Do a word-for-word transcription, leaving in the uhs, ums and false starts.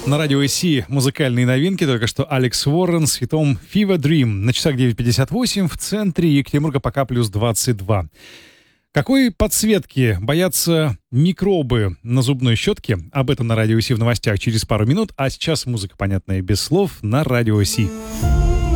На радио Си музыкальные новинки. Только что Алекс Уоррен с хитом Fever Dream. На часах девять пятьдесят восемь, в центре Екатеринбурга пока плюс двадцать два. Какой подсветки боятся микробы на зубной щетке? Об этом на радио Си в новостях через пару минут. А сейчас музыка, понятная без слов, на радио Си.